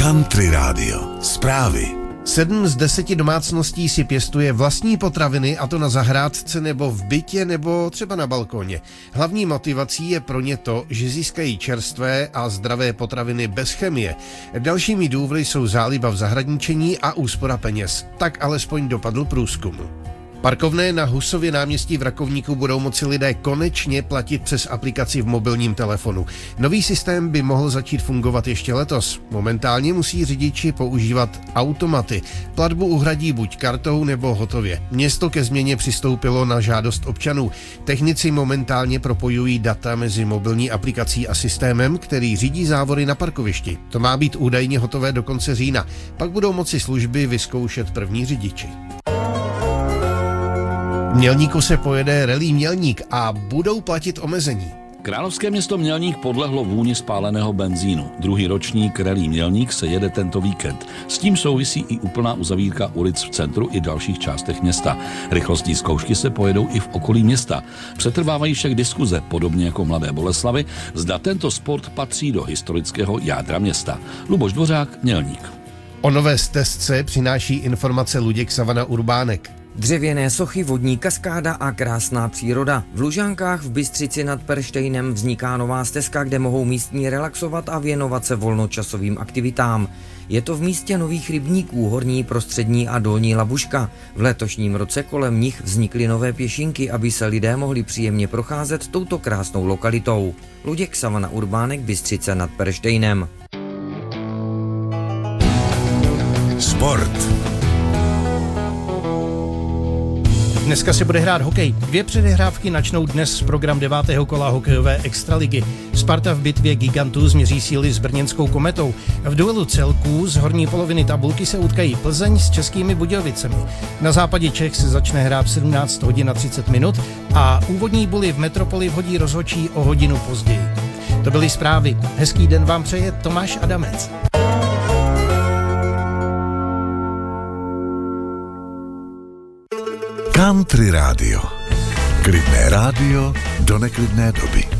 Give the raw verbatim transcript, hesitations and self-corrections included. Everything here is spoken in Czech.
Country Radio. Zprávy. Sedm z deseti domácností si pěstuje vlastní potraviny, a to na zahrádce nebo v bytě nebo třeba na balkóně. Hlavní motivací je pro ně to, že získají čerstvé a zdravé potraviny bez chemie. Dalšími důvody jsou záliba v zahradničení a úspora peněz. Tak alespoň dopadl průzkum. Parkovné na Husově náměstí v Rakovníku budou moci lidé konečně platit přes aplikaci v mobilním telefonu. Nový systém by mohl začít fungovat ještě letos. Momentálně musí řidiči používat automaty. Platbu uhradí buď kartou nebo hotově. Město ke změně přistoupilo na žádost občanů. Technici momentálně propojují data mezi mobilní aplikací a systémem, který řídí závory na parkovišti. To má být údajně hotové do konce října. Pak budou moci služby vyzkoušet první řidiči. V Mělníku se pojede rally Mělník a budou platit omezení. Královské město Mělník podlehlo vůni spáleného benzínu. Druhý ročník rally Mělník se jede tento víkend. S tím souvisí i úplná uzavírka ulic v centru i dalších částech města. Rychlostní zkoušky se pojedou i v okolí města. Přetrvávají však diskuze, podobně jako Mladé Boleslavi, zda tento sport patří do historického jádra města. Luboš Dvořák, Mělník. O nové stezce přináší informace Luděk Savana Urbánek. Dřevěné sochy, vodní kaskáda a krásná příroda. V Lužánkách v Bystřici nad Perštejnem vzniká nová stezka, kde mohou místní relaxovat a věnovat se volnočasovým aktivitám. Je to v místě nových rybníků Horní, Prostřední a Dolní Labuška. V letošním roce kolem nich vznikly nové pěšinky, aby se lidé mohli příjemně procházet touto krásnou lokalitou. Luděk Savana Urbánek, Bystřice nad Perštejnem. Sport. Dneska se bude hrát hokej. Dvě předehrávky načnou dnes program devátého kola hokejové extraligy. Sparta v bitvě gigantů změří síly s brněnskou Kometou. V duelu celků z horní poloviny tabulky se utkají Plzeň s Českými Budějovicemi. Na západě Čech se začne hrát v sedmnáct hodin a třicet minut a úvodní buly v Metropoli vhodí rozhodčí o hodinu později. To byly zprávy. Hezký den vám přeje Tomáš Adamec. Country Radio. Klidné rádio do neklidné doby.